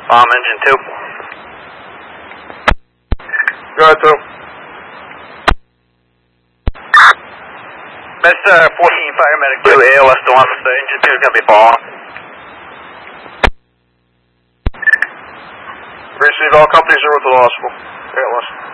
Engine 2. Go ahead, 2. That's 14 Paramedic 2, ALS to officer. Engine 2 is going to be following. Receive all companies are with the hospital. ALS.